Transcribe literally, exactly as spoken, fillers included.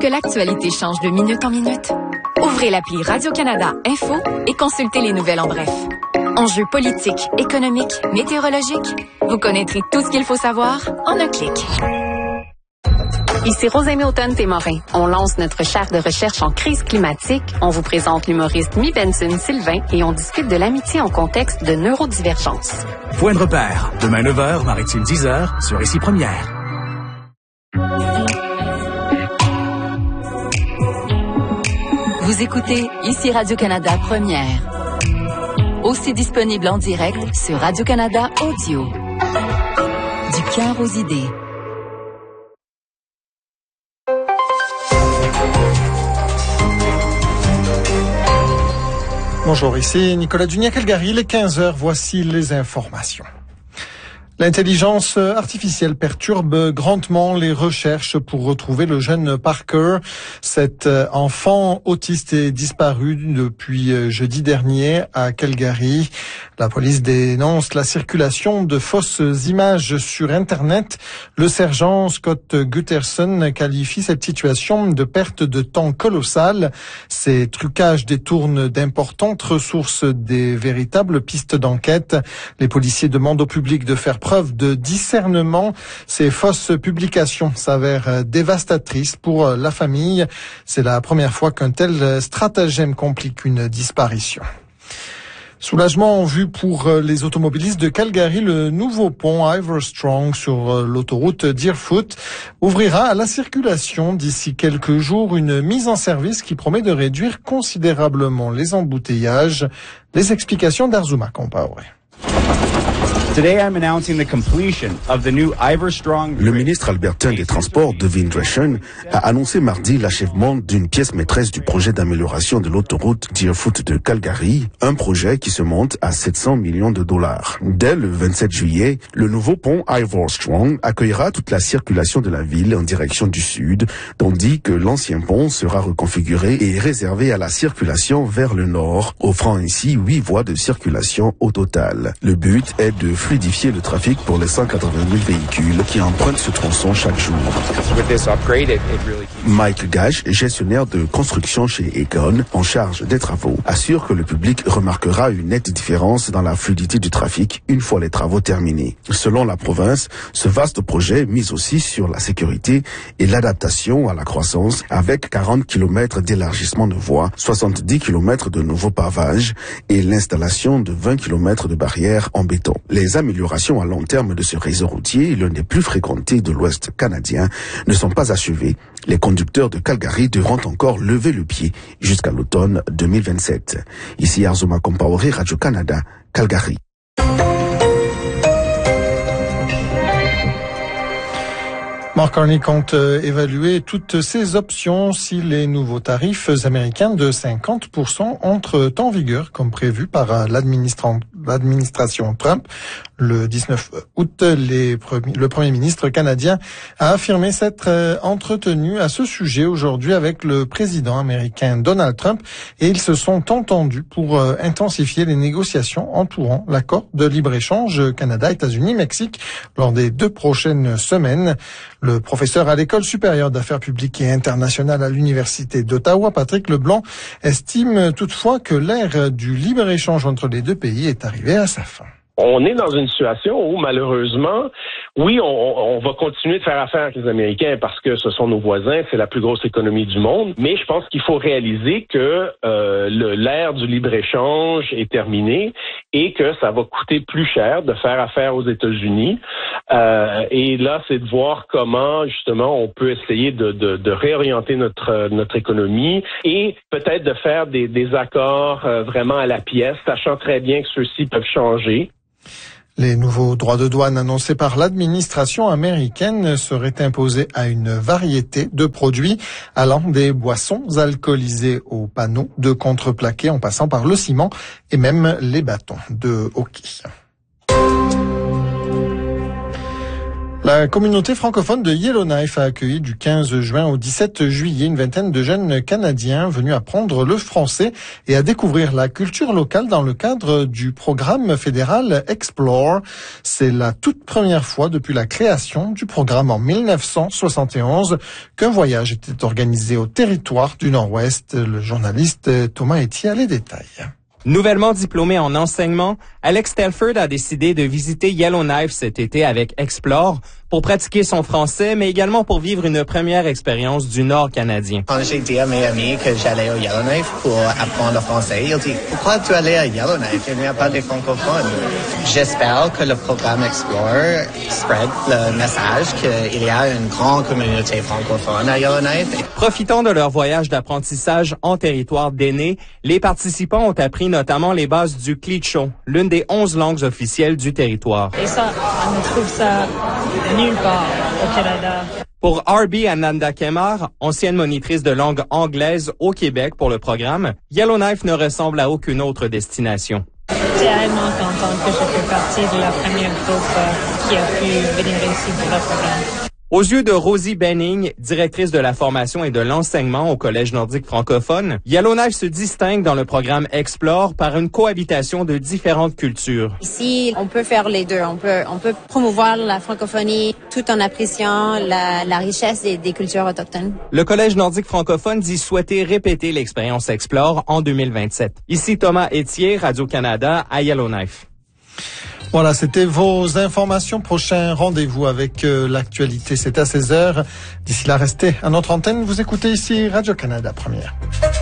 que l'actualité change de minute en minute? Ouvrez l'appli Radio-Canada Info et consultez les nouvelles en bref. Enjeux politiques, économiques, météorologiques, vous connaîtrez tout ce qu'il faut savoir en un clic. Ici Rosemée Automne-Témorin. On lance notre chaire de recherche en crise climatique. On vous présente l'humoriste Mi Benson-Sylvain et on discute de l'amitié en contexte de neurodivergence. Point de repère. Demain neuf heures, Maritime dix heures, sur Ici Première. Vous écoutez Ici Radio-Canada Première. Aussi disponible en direct sur Radio-Canada Audio. Du cœur aux idées. Bonjour, ici Nicolas Dunia-Calgary, les quinze heures, voici les informations. L'intelligence artificielle perturbe grandement les recherches pour retrouver le jeune Parker. Cet enfant autiste est disparu depuis jeudi dernier à Calgary. La police dénonce la circulation de fausses images sur Internet. Le sergent Scott Gutterson qualifie cette situation de perte de temps colossale. Ces trucages détournent d'importantes ressources des véritables pistes d'enquête. Les policiers demandent au public de faire preuve de discernement. Ces fausses publications s'avèrent dévastatrices pour la famille. C'est la première fois qu'un tel stratagème complique une disparition. Soulagement en vue pour les automobilistes de Calgary. Le nouveau pont Iverstrong sur l'autoroute Deerfoot ouvrira à la circulation d'ici quelques jours, une mise en service qui promet de réduire considérablement les embouteillages. Les explications d'Arzuma Compaoré. Today I'm announcing the completion of the new Iverstrong. Le ministre albertain des Transports, Devin Dreschen, a annoncé mardi l'achèvement d'une pièce maîtresse du projet d'amélioration de l'autoroute Deerfoot de Calgary, un projet qui se monte à sept cents millions de dollars. Dès le vingt-sept juillet, le nouveau pont Iverstrong accueillera toute la circulation de la ville en direction du sud, tandis que l'ancien pont sera reconfiguré et réservé à la circulation vers le nord, offrant ainsi huit voies de circulation au total. Le but est de fluidifier le trafic pour les cent quatre-vingt mille véhicules qui empruntent ce tronçon chaque jour. Mike Gage, gestionnaire de construction chez Aecon, en charge des travaux, assure que le public remarquera une nette différence dans la fluidité du trafic une fois les travaux terminés. Selon la province, ce vaste projet mise aussi sur la sécurité et l'adaptation à la croissance avec quarante kilomètres d'élargissement de voies, soixante-dix kilomètres de nouveaux pavages et l'installation de vingt kilomètres de barrières en béton. Les améliorations à long terme de ce réseau routier, l'un des plus fréquentés de l'Ouest canadien, ne sont pas achevées. Les conducteurs de Calgary devront encore lever le pied jusqu'à l'automne deux mille vingt-sept. Ici Arzuma Compaoré, Radio-Canada, Calgary. Mark Carney compte évaluer toutes ces options si les nouveaux tarifs américains de cinquante pour cent entrent en vigueur comme prévu par l'administration Trump. Le dix-neuf août, les premiers, le Premier ministre canadien a affirmé s'être entretenu à ce sujet aujourd'hui avec le président américain Donald Trump et ils se sont entendus pour intensifier les négociations entourant l'accord de libre-échange Canada-États-Unis-Mexique lors des deux prochaines semaines. Le professeur à l'École supérieure d'affaires publiques et internationales à l'Université d'Ottawa, Patrick Leblanc, estime toutefois que l'ère du libre-échange entre les deux pays est arrivée à sa fin. On est dans une situation où, malheureusement, oui, on, on va continuer de faire affaire avec les Américains parce que ce sont nos voisins, c'est la plus grosse économie du monde, mais je pense qu'il faut réaliser que euh, le, l'ère du libre-échange est terminée et que ça va coûter plus cher de faire affaire aux États-Unis. Euh, et là, c'est de voir comment, justement, on peut essayer de, de, de réorienter notre, notre économie et peut-être de faire des, des accords euh, vraiment à la pièce, sachant très bien que ceux-ci peuvent changer. Les nouveaux droits de douane annoncés par l'administration américaine seraient imposés à une variété de produits allant des boissons alcoolisées aux panneaux de contreplaqué en passant par le ciment et même les bâtons de hockey. La communauté francophone de Yellowknife a accueilli du quinze juin au dix-sept juillet une vingtaine de jeunes Canadiens venus apprendre le français et à découvrir la culture locale dans le cadre du programme fédéral Explore. C'est la toute première fois depuis la création du programme en mille neuf cent soixante et onze qu'un voyage était organisé au territoire du Nord-Ouest. Le journaliste Thomas Etier a les détails. Nouvellement diplômé en enseignement, Alex Telford a décidé de visiter Yellowknife cet été avec Explore pour pratiquer son français, mais également pour vivre une première expérience du Nord canadien. Quand j'ai dit à mes amis que j'allais au Yellowknife pour apprendre le français, ils disent « Pourquoi tu allais à Yellowknife? Il n'y a pas de francophones. » J'espère que le programme Explore spread le message qu'il y a une grande communauté francophone à Yellowknife. Profitant de leur voyage d'apprentissage en territoire d'aînés, les participants ont appris notamment les bases du Klitscho, l'une des onze langues officielles du territoire. Et ça, on trouve ça nulle part au Canada. Pour Arby Ananda Kemar, ancienne monitrice de langue anglaise au Québec pour le programme, Yellowknife ne ressemble à aucune autre destination. Tellement content que je fais partie de la première groupe qui a pu venir ici pour le programme. Aux yeux de Rosie Benning, directrice de la formation et de l'enseignement au Collège nordique francophone, Yellowknife se distingue dans le programme Explore par une cohabitation de différentes cultures. Ici, on peut faire les deux. On peut, on peut promouvoir la francophonie tout en appréciant la, la richesse des, des cultures autochtones. Le Collège nordique francophone dit souhaiter répéter l'expérience Explore en deux mille vingt-sept. Ici Thomas Etier, Radio-Canada, à Yellowknife. Voilà, c'était vos informations. Prochain rendez-vous avec euh, l'actualité, c'est à seize heures. D'ici là, restez à notre antenne. Vous écoutez ici Radio-Canada Première.